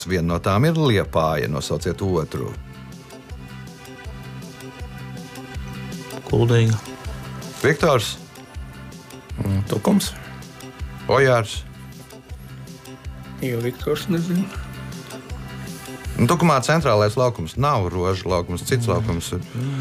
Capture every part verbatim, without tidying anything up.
Viena no tām ir Liepāja. Nosauciet otru. Kuldīga. Viktors. Mm, Tukums. Ojārs. Jo Viktors nezinu. Un Tukumā centrālais laukums nav Rožu laukums, cits mm. laukums.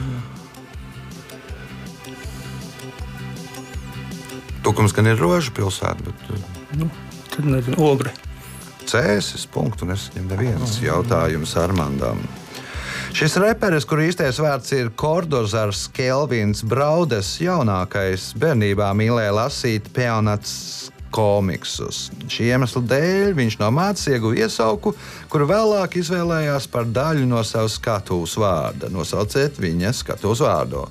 Tukums gan ir Rožu pilsēta, bet... Nu, tad nezinu, Ogre. Cēsis, punktu nesaņem neviens jautājums Armandam. Šis reperis, kur īstais vārds ir Kordozars Kelvins Braudes, jaunākais, bērnībā mīlēja lasīt Peonats komiksus. Šī iemesla dēļ viņš no mātes ieguva iesauku, kuru vēlāk izvēlējās par daļu no savas skatuves vārda. Nosauciet viņa skatuves vārdu.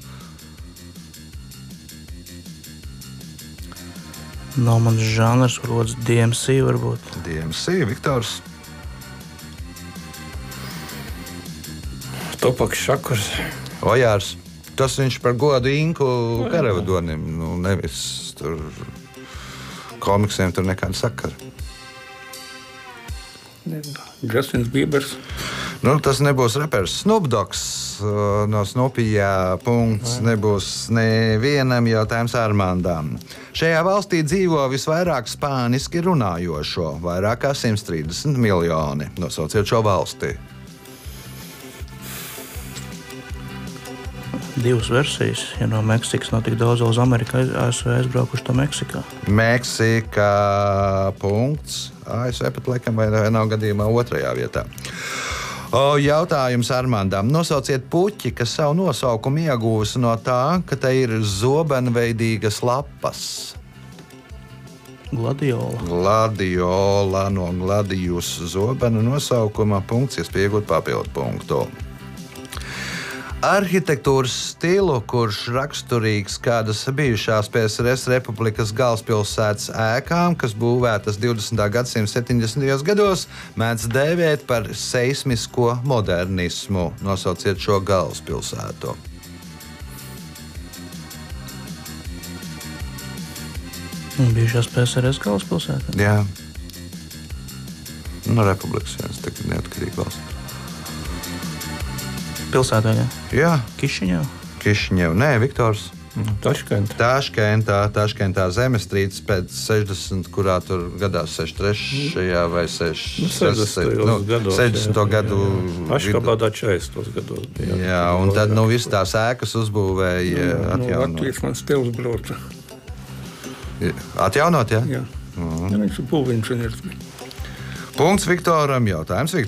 Nav mans žanrs, varbūt D M C varbūt. D M C, Viktors. Tupaks Šakurs. Ojārs. Tas viņš par godu Inku karavadonim. Nu, nevis tur komiksiem tur nekāda sakara. Justins Biebers. Nu, tas nebūs reperis. Snoop Dogs no Snoopijā. Punkts nebūs nevienam jautājums Armandam. Šajā valstī dzīvo visvairāk spāniski runājošo, vairāk kā simt trīsdesmit miljoni. Nosauciet šo valsti. Divas versijas. Ja no Meksikas nav tik daudz uz Ameriku, A S V aizbraukuši to Meksikā. Meksika. Punkts. A S V pat laikam vai nav gadījumā otrajā vietā. O, jautājums Armandam. Nosauciet puķi, kas savu nosaukumu iegūsi no tā, ka te ir zobenveidīgas lapas. Gladiola. Gladiola no Gladijus zobena nosaukuma. Punkts, iespēja iegūt papildu punktu. Arhitektūras stilu, kurš raksturīgs kādas bijušās P S R S republikas galvaspilsētas ēkām, kas būvētas divdesmitā gadsimta septiņdesmitajos gados, mēdz dēvēt par seismisko modernismu. Nosauciet šo galvaspilsētu. Bijušās P S R S galvaspilsēta? Jā. Nu, republikas, jā, tas tagad neatkarīgi valsts. Pilsētā, jā? Jā. Kišiņā? Kišiņev. Nē, Viktors. Taškentā. Taškentā, Taškentā zemestrīces pēc sešdesmit, kurā tur gadās sešdesmit trešajā vai sešdesmitajos gados. sešdesmito gadu. Aškabādā četrdesmitajos gados. Jā, jā, un tad nu viss tās ēkas uzbūvēja atjaunot. Nu, Latvijas mans tevs brauca. Atjaunot, jā? Jā. Ja viņš ir pulviņš un ir. Punkts Viktoram, jautājums Viktoram.